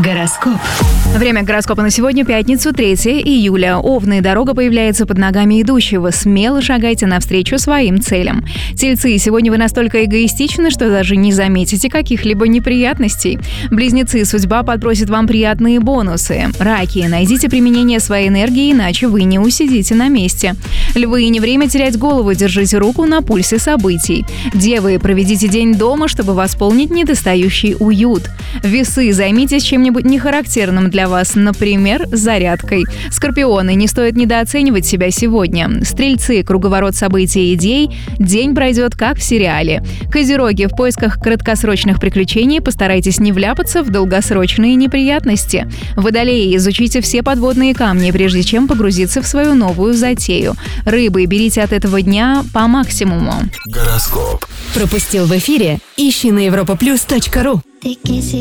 Гороскоп. Время гороскопа на сегодня, пятницу, 3 июля. Овны, дорога появляется под ногами идущего. Смело шагайте навстречу своим целям. Тельцы, сегодня вы настолько эгоистичны, что даже не заметите каких-либо неприятностей. Близнецы, судьба подбросит вам приятные бонусы. Раки, найдите применение своей энергии, иначе вы не усидите на месте. Львы, не время терять голову, держите руку на пульсе событий. Девы, проведите день дома, чтобы восполнить недостающий уют. Весы, займитесь чем-нибудь нехарактерным для вас, например, зарядкой. Скорпионы, не стоит недооценивать себя сегодня. Стрельцы, круговорот событий и идей, день пройдет как в сериале. Козероги, в поисках краткосрочных приключений постарайтесь не вляпаться в долгосрочные неприятности. Водолеи, изучите все подводные камни, прежде чем погрузиться в свою новую затею. Рыбы, берите от этого дня по максимуму. Гороскоп. Пропустил в эфире? Ищи на europaplus.ru.